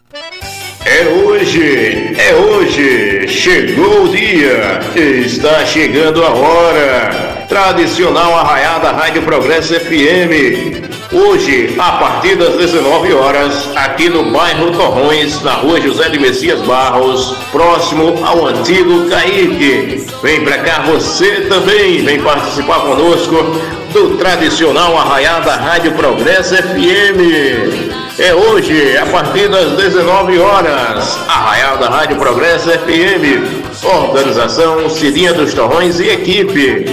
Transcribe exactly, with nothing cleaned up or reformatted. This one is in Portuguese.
É hoje, é hoje, chegou o dia, está chegando a hora. Tradicional Arraiada Rádio Progresso F M. Hoje, a partir das dezenove horas, aqui no bairro Torrões, na rua José de Messias Barros, próximo ao antigo Caíque. Vem pra cá você também, vem participar conosco do tradicional Arraiada Rádio Progresso F M. É hoje, a partir das dezenove horas, Arraiada Rádio Progresso F M. Organização Cidinha dos Torrões e equipe.